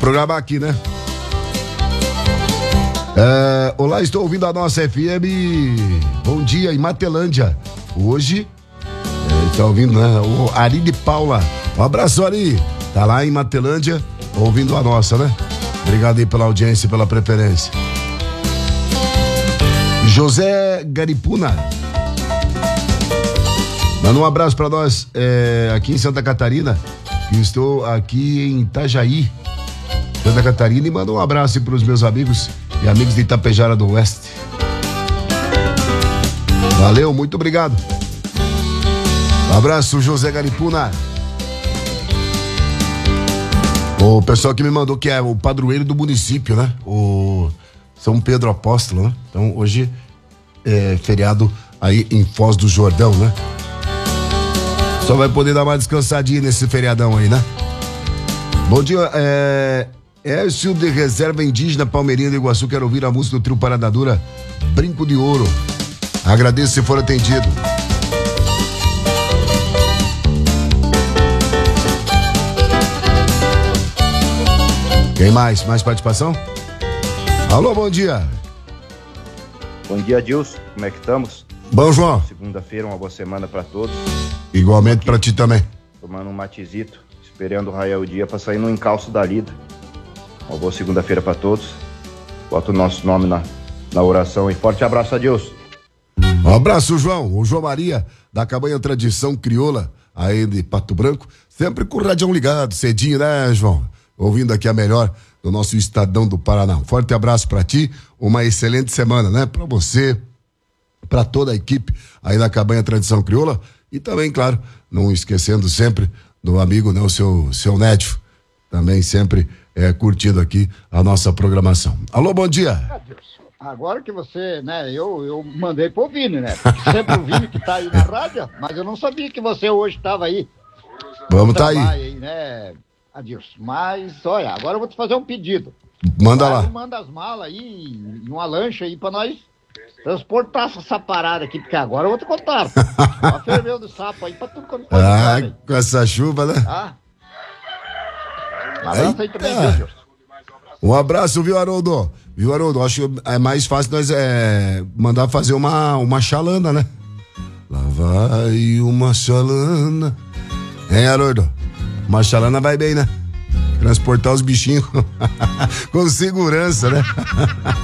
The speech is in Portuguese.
programar aqui, né? Olá, estou ouvindo a nossa FM. Bom dia, em Matelândia. Hoje, está ouvindo, né? O Ari de Paula. Um abraço, Ari. Tá lá em Matelândia, ouvindo a nossa, né? Obrigado aí pela audiência e pela preferência. José Garipuna. Manda um abraço para nós aqui em Santa Catarina. Estou aqui em Itajaí, Santa Catarina, e manda um abraço para os meus amigos e amigos de Itapejara do Oeste. Valeu, muito obrigado. Um abraço, José Garipuna. O pessoal que me mandou que é o padroeiro do município, né? O São Pedro Apóstolo, né? Então hoje é feriado aí em Foz do Jordão, né? Só vai poder dar uma descansadinha nesse feriadão aí, né? Bom dia, Écio de Reserva Indígena Palmeirinha do Iguaçu, quero ouvir a música do Trio Parada Dura, Brinco de Ouro. Agradeço se for atendido. Quem mais? Mais participação? Alô, bom dia. Bom dia, Dilson. Como é que estamos? Bom, João. Segunda-feira, uma boa semana para todos. Igualmente para ti também. Tomando um matezito, esperando raiar o dia para sair no encalço da lida. Uma boa segunda-feira para todos. Bota o nosso nome na oração e forte abraço, Adilson. Um abraço, João. O João Maria, da Cabanha Tradição Crioula, aí de Pato Branco, sempre com o radião ligado, cedinho, né, João? Ouvindo aqui a melhor do nosso Estadão do Paraná. Um forte abraço para ti, uma excelente semana, né? Para você, para toda a equipe aí da Cabanha Tradição Crioula. E também, claro, não esquecendo sempre do amigo, né, o seu Nédio, também sempre curtindo aqui a nossa programação. Alô, bom dia. Agora que você, né, eu mandei pro Vini, né? Sempre o Vini que tá aí na rádio, mas eu não sabia que você hoje estava aí. Vamos tá aí. Né, Adilson? Mas, olha, agora eu vou te fazer um pedido. Manda lá. Manda as malas aí, numa lancha aí pra nós transportar essa parada aqui, porque agora eu vou te contar. Uma ferveu do sapo aí pra tudo quanto pode. Com essa chuva, né? Um abraço aí também, Deus. Um abraço, viu, Haroldo? Viu, Haroldo? Acho que é mais fácil nós mandar fazer uma chalana, né? Lá vai uma chalana. Hein, Haroldo? Uma chalana vai bem, né? Transportar os bichinhos com segurança, né?